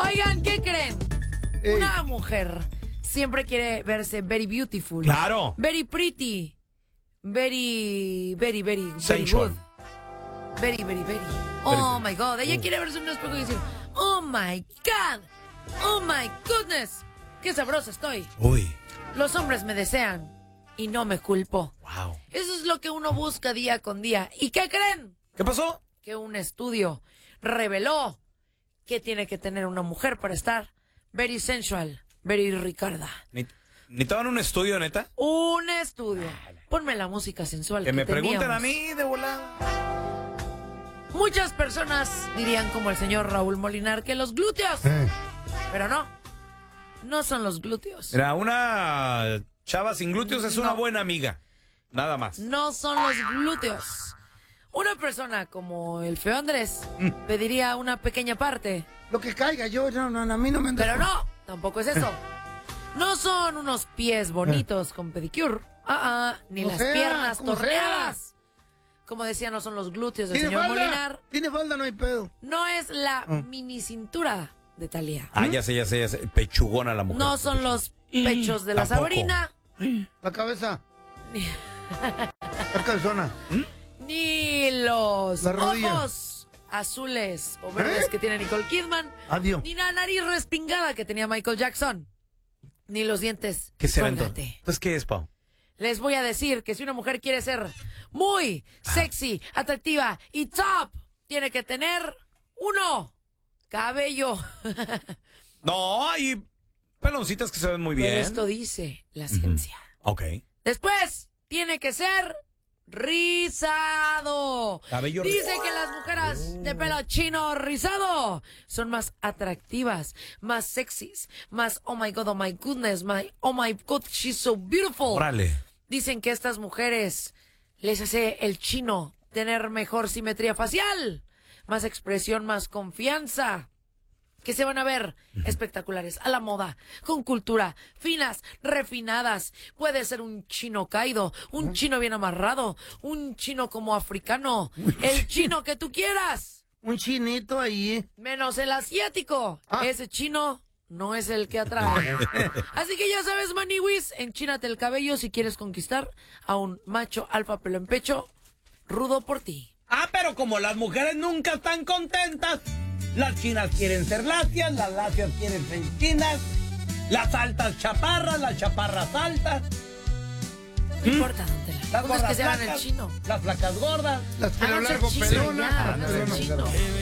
Oigan, ¿qué creen? Ey. Una mujer siempre quiere verse very beautiful. Claro. Very pretty. Very Sensual. good. Very. Oh my God. Ella quiere verse en un espejo y decir, oh my God. Oh my goodness. Qué sabrosa estoy. Uy. Los hombres me desean y no me culpo. Wow. Eso es lo que uno busca día con día. ¿Y qué creen? ¿Qué pasó? Que un estudio reveló que tiene que tener una mujer para estar very sensual, very Ricarda. ¿Necesitaban un estudio, neta? Un estudio. Ponme la música sensual Que me pregunten teníamos. a mí de volada. Muchas personas dirían como el señor Raúl Molinar que los glúteos. Pero no. No son los glúteos. Mira, una chava sin glúteos es una No. buena amiga. Nada más. No son los glúteos. Una persona como el feo Andrés pediría una pequeña parte. Lo que caiga, yo, no, a mí no me... Pero no, tampoco es eso. No son unos pies bonitos con pedicure. Ni Como las sea, piernas como torneadas. Como decía, no son los glúteos del ¿Tiene señor falda? Molinar. Tiene falda, no hay pedo. No es la mini cintura de Talía. Ah, ya sé. Pechugona la mujer. No son los pechos de la Tampoco. Sabrina. La cabeza. La cabezona. Ni los La rodilla. ojos azules o verdes que tiene Nicole Kidman. Adiós. Ni la nariz respingada que tenía Michael Jackson. Ni los dientes. ¿Qué será Colgate. entonces? Entonces, ¿qué es, Pau? Les voy a decir que si una mujer quiere ser muy sexy, atractiva y top, tiene que tener cabello. No, hay peloncitas que se ven muy Pero bien. esto dice la ciencia. Ok. Después, tiene que ser rizado. Cabello Dice que las mujeres de pelo chino rizado son más atractivas, más sexys, más oh my goodness, oh my god, she's so beautiful. Órale. Dicen que a estas mujeres les hace el chino tener mejor simetría facial, más expresión, más confianza. Que se van a ver espectaculares, a la moda, con cultura, finas, refinadas. Puede ser un chino caído, un chino bien amarrado, un chino como africano, el chino que tú quieras. Un chinito ahí. Menos el asiático. Ese chino no es el que atrae. Así que ya sabes, maniwis, enchínate el cabello si quieres conquistar a un macho alfa pelo en pecho, rudo por ti. Ah, pero como las mujeres nunca están contentas, las chinas quieren ser lacias, las lacias quieren ser chinas, las altas chaparras, las chaparras altas, No importa dónde la. las ¿Cómo es que gordas se hagan el flacas, chino? las flacas gordas. Las pelo Háganse largo, chino pelona. ya, háganse chino.